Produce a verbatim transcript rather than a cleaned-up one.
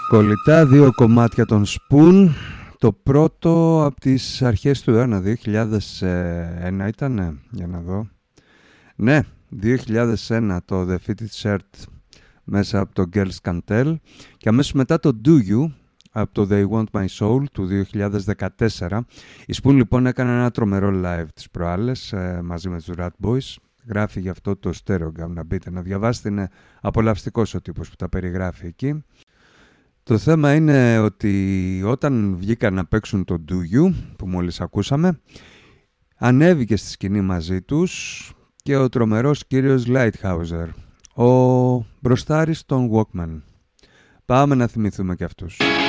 κολλητά, δύο κομμάτια των Spoon. Το πρώτο από τις αρχές του αιώνα, δύο χιλιάδες ένα ήτανε, για να δω. Ναι, δύο χιλιάδες ένα το The Fitted Shirt μέσα από το Girls Can Tell και αμέσως μετά το Do You από το They Want My Soul του δύο χιλιάδες δεκατέσσερα. Η Spoon λοιπόν έκανε ένα τρομερό live τις προάλλες ε, μαζί με τους Rat Boys. Γράφει γι' αυτό το Stereogam, να μπείτε να διαβάσετε, είναι απολαυστικός ο τύπος που τα περιγράφει εκεί. Το θέμα είναι ότι όταν βγήκαν να παίξουν το Do You που μόλις ακούσαμε, ανέβηκε στη σκηνή μαζί τους και ο τρομερός κύριος Lighthouser, ο μπροστάρης των Walkman. Πάμε να θυμηθούμε και αυτούς.